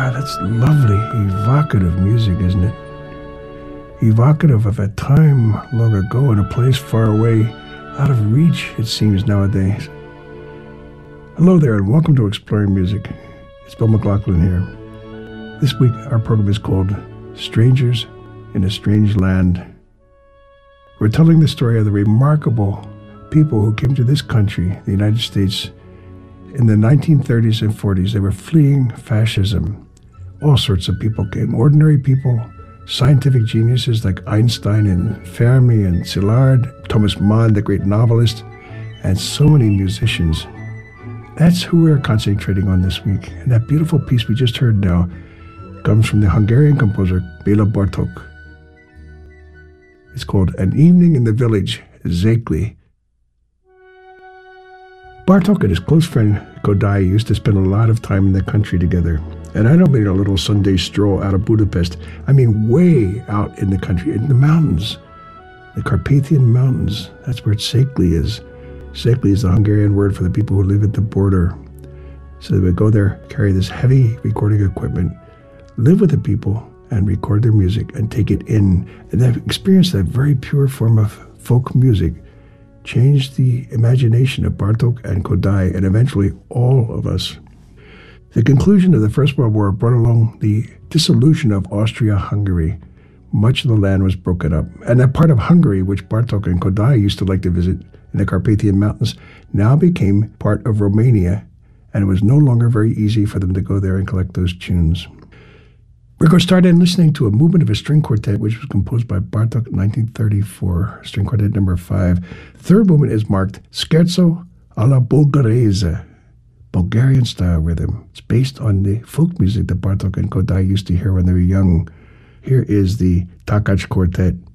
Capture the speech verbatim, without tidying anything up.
Ah, that's lovely, evocative music, isn't it? Evocative of a time long ago in a place far away, out of reach, it seems nowadays. Hello there, and welcome to Exploring Music. It's Bill McLaughlin here. This week, our program is called Strangers in a Strange Land. We're telling the story of the remarkable people who came to this country, the United States, in the nineteen thirties and forties. They were fleeing fascism. All sorts of people came, ordinary people, scientific geniuses like Einstein and Fermi and Szilard, Thomas Mann, the great novelist, and so many musicians. That's who we're concentrating on this week. And that beautiful piece we just heard now comes from the Hungarian composer Béla Bartók. It's called An Evening in the Village, Zékely. Bartók and his close friend Kodály used to spend a lot of time in the country together. And I don't mean a little Sunday stroll out of Budapest. I mean way out in the country, in the mountains, the Carpathian Mountains. That's where Zékely is. Zékely is the Hungarian word for the people who live at the border. So they would go there, carry this heavy recording equipment, live with the people, and record their music and take it in. And that experience, that very pure form of folk music, changed the imagination of Bartók and Kodály, and eventually all of us. The conclusion of the First World War brought along the dissolution of Austria-Hungary. Much of the land was broken up. And that part of Hungary, which Bartók and Kodály used to like to visit in the Carpathian Mountains, now became part of Romania, and it was no longer very easy for them to go there and collect those tunes. We're going to start in listening to a movement of a string quartet, which was composed by Bartók in nineteen thirty-four, string quartet number five. The third movement is marked Scherzo alla Bulgarese, Bulgarian-style rhythm. It's based on the folk music that Bartók and Kodály used to hear when they were young. Here is the Takács Quartet.